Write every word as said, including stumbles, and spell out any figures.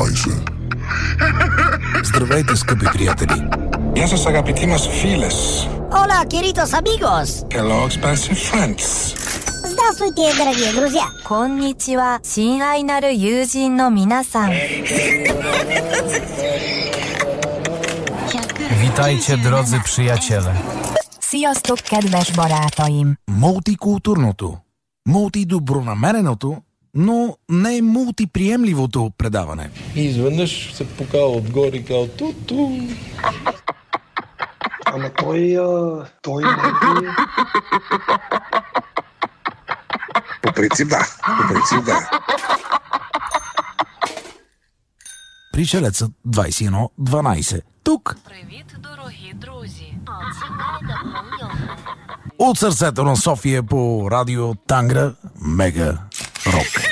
дванайсет. Здравейте, скъпи приятели! Γεια σας αγαπητοί μας φίλες. Hola, queridos amigos. Hello, expensive friends. Здравствуйте, дорогие друзья. こんにちは、親愛なる友人の皆さん。 Witajcie, drodzy przyjaciele. Sziasztok, kedves barátaim! Мултикултурното, мултидобронамереното, но не мултиприемливото предаване. И изведнъж се покава отгоре и казва ту-ту. Ама той, а, той не е... По принцип да, по принцип да. Пришелецът двайсет и едно дванайсет. Тук. Привіт, дорогі друзі. От сърцето на София по радио Тангра Мега Рок.